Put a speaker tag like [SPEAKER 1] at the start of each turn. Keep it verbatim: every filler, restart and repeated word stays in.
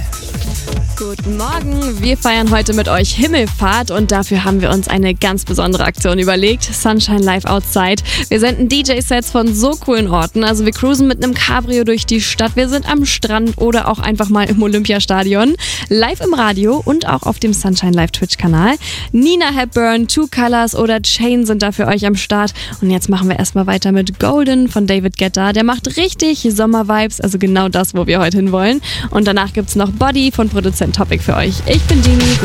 [SPEAKER 1] Guten Morgen, wir feiern heute mit euch Himmelfahrt und dafür haben wir uns eine ganz besondere Aktion überlegt, Sunshine Live Outside. Wir senden D J-Sets von so coolen Orten, also wir cruisen mit einem Cabrio durch die Stadt, wir sind am Strand oder auch einfach mal im Olympiastadion, live im Radio und auch auf dem Sunshine Live Twitch-Kanal. Nina Hepburn, Two Colors oder Chain sind da für euch am Start und jetzt machen wir erstmal weiter mit Golden von David Guetta. Der macht richtig Sommer-Vibes, also genau das, wo wir heute hinwollen. Und danach gibt's noch Body von Produzent Topic für euch. Ich bin Dini.